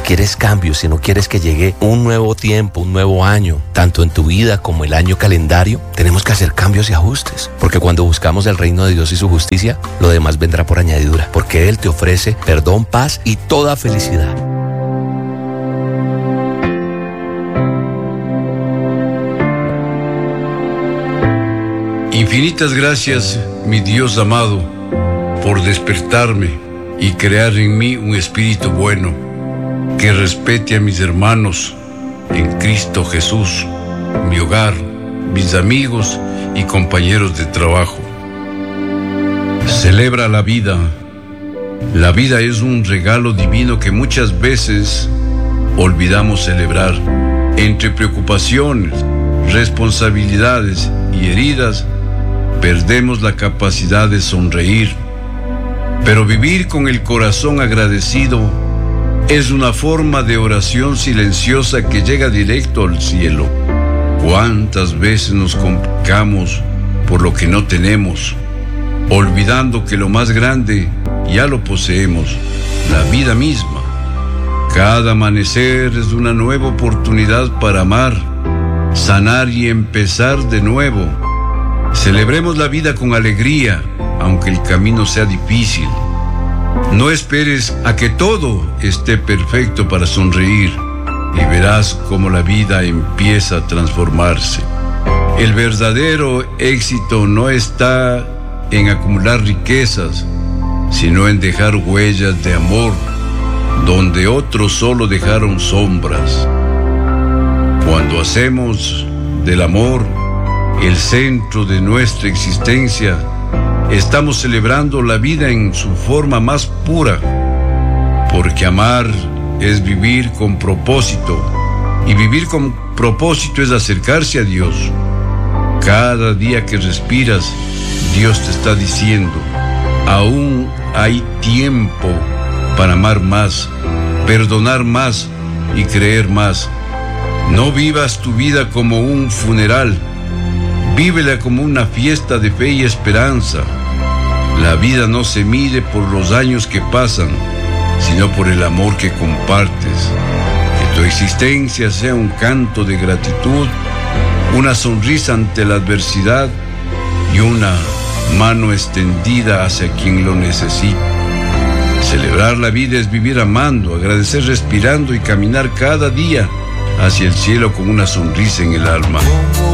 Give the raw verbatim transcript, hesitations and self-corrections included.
quieres cambios, si no quieres que llegue un nuevo tiempo, un nuevo año, tanto en tu vida como el año calendario, tenemos que hacer cambios y ajustes. Porque cuando buscamos el reino de Dios y su justicia, lo demás vendrá por añadidura. Porque Él te ofrece perdón, paz y toda felicidad. Infinitas gracias, mi Dios amado, por despertarme y crear en mí un espíritu bueno, que respete a mis hermanos en Cristo Jesús, mi hogar, mis amigos y compañeros de trabajo. Celebra la vida. La vida es un regalo divino que muchas veces olvidamos celebrar. Entre preocupaciones, responsabilidades y heridas, perdemos la capacidad de sonreír. Pero vivir con el corazón agradecido es una forma de oración silenciosa que llega directo al cielo. ¿Cuántas veces nos complicamos por lo que no tenemos, olvidando que lo más grande ya lo poseemos, la vida misma? Cada amanecer es una nueva oportunidad para amar, sanar y empezar de nuevo. Celebremos la vida con alegría, aunque el camino sea difícil. No esperes a que todo esté perfecto para sonreír y verás cómo la vida empieza a transformarse. El verdadero éxito no está en acumular riquezas, sino en dejar huellas de amor, donde otros solo dejaron sombras. Cuando hacemos del amor el centro de nuestra existencia, estamos celebrando la vida en su forma más pura, porque amar es vivir con propósito, y vivir con propósito es acercarse a Dios. Cada día que respiras, Dios te está diciendo: aún hay tiempo para amar más, perdonar más y creer más. No vivas tu vida como un funeral, vívela como una fiesta de fe y esperanza. La vida no se mide por los años que pasan, sino por el amor que compartes. Que tu existencia sea un canto de gratitud, una sonrisa ante la adversidad y una mano extendida hacia quien lo necesita. Celebrar la vida es vivir amando, agradecer respirando y caminar cada día hacia el cielo con una sonrisa en el alma.